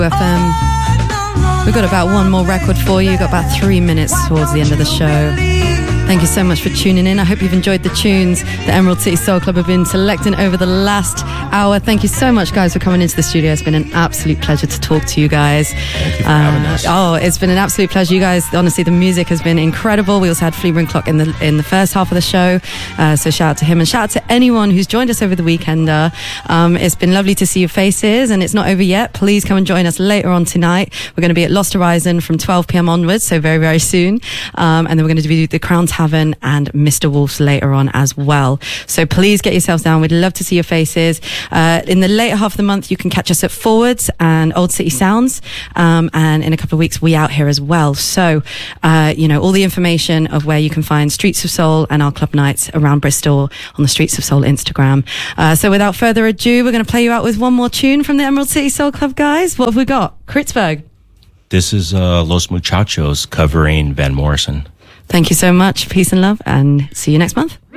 FM. We've got about one more record for you. Got about 3 minutes towards the end of the show. Thank you so much for tuning in. I hope you've enjoyed the tunes the Emerald City Soul Club have been selecting over the last hour. Thank you so much, guys, for coming into the studio. It's been an absolute pleasure to talk to you guys. Thank you for having us. Oh, it's been an absolute pleasure. You guys, honestly, the music has been incredible. We also had Fleabring Clock in the first half of the show. So shout out to him and shout out to anyone who's joined us over the weekend. It's been lovely to see your faces, and it's not over yet. Please come and join us later on tonight. We're going to be at Lost Horizon from 12 p.m. onwards, so very, very soon. And then we're going to do the Crown Tavern and Mr. Wolf's later on as well. So please get yourselves down. We'd love to see your faces. In the later half of the month, you can catch us at Forwards and Old City Sounds. And in a couple of weeks, we out here as well. So, all the information of where you can find Streets of Soul and our club nights around Bristol on the Streets of Soul Instagram. So without further ado, we're going to play you out with one more tune from the Emerald City Soul Club, guys. What have we got? Kritzberg. This is Los Muchachos covering Van Morrison. Thank you so much. Peace and love, and see you next month.